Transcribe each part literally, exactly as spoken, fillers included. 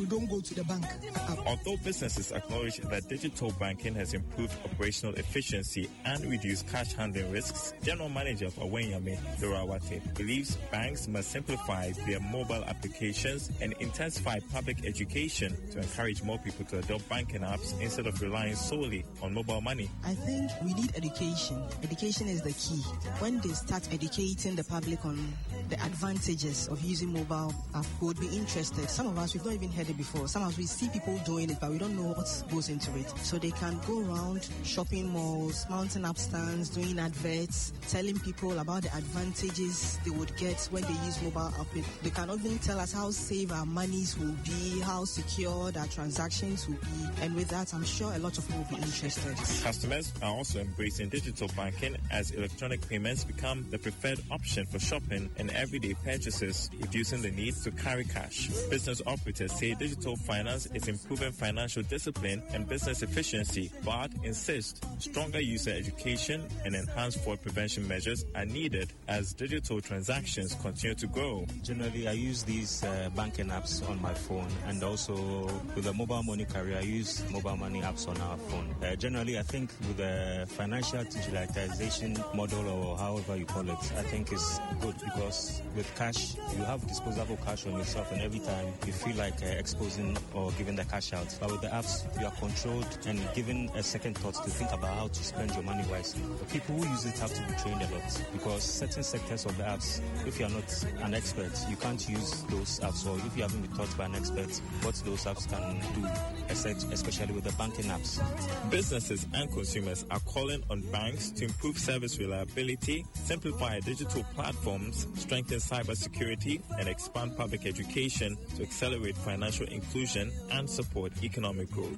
You don't go to the bank. Although businesses acknowledge that digital banking has improved operational efficiency and reduced cash handling risks, General Manager of Awenyame, Dorawate, believes banks must simplify their mobile applications and intensify public education to encourage more people to adopt banking apps instead of relying solely on mobile money. I think we need education. Education is the key. When they start educating the public on the advantages of using mobile app, we would be interested. Some of us, we've not even heard it before. Some of us, we see people doing it, but we don't know what goes into it. So they can go around shopping malls, mounting up stands, doing adverts, telling people about the advantages they would get when they use mobile app. They can even tell us how safe our monies will be, how secure our transactions will be. And with that, I'm sure a lot of people will be interested. Customers are also embracing digital banking as electronic payments become the preferred option for shopping and everyday purchases, reducing the need to carry cash. Business operators say digital finance is improving financial discipline and business efficiency, but insist stronger user education and enhanced fraud prevention measures are needed as digital transactions continue to grow. Generally, I use these uh, banking apps on my phone, and also with the mobile money carrier, I use mobile money apps on our phone. Uh, generally, I think with the financial digitalization model, or however you call it, I think is good, because with cash, you have disposable cash on yourself, and every time you feel like uh, exposing or giving the cash out. But with the apps, you are controlled and given a second thought to think about how to spend your money wisely. The people who use it have to be trained a lot, because certain sectors of the apps, if you are not an expert, you can't use those apps, or if you haven't been taught by an expert what those apps can do, especially with the banking apps. Businesses and consumers are calling on banks to improve service reliability, simplify digital platforms, strengthen cybersecurity, and expand public education to accelerate financial inclusion and support economic growth.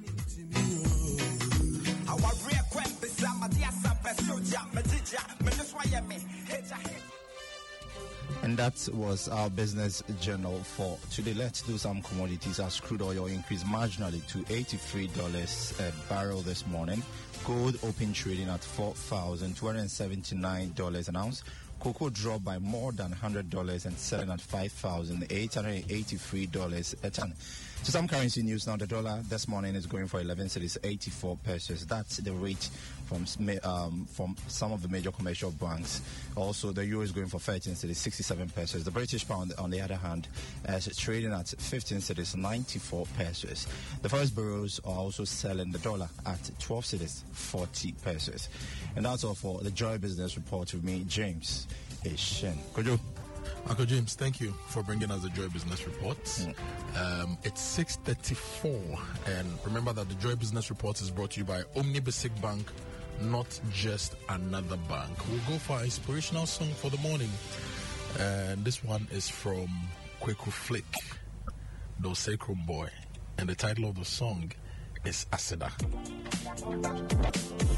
And that was our business journal for today. Let's do some commodities. As crude oil increased marginally to eighty-three dollars a barrel this morning. Gold open trading at four thousand two hundred seventy-nine dollars an ounce. Cocoa dropped by more than one hundred dollars and selling at five thousand eight hundred eighty-three dollars a ton. So some currency news now. The dollar this morning is going for eleven cedis, eighty-four pesos. That's the rate from um, from some of the major commercial banks. Also, the euro is going for thirteen cedis, sixty-seven pesos. The British pound, on the other hand, is trading at fifteen cedis, ninety-four pesos. The first bureaus are also selling the dollar at twelve cedis, forty pesos. And that's all for the Joy Business Report with me, James Ishen. Kojo. Uncle James, thank you for bringing us the Joy Business Report. Mm. Um, it's six thirty-four, and remember that the Joy Business Report is brought to you by Omnibasic Bank, not just another bank. We'll go for our inspirational song for the morning, and this one is from Kweku Flick, the Sacrum Boy, and the title of the song is Aseda.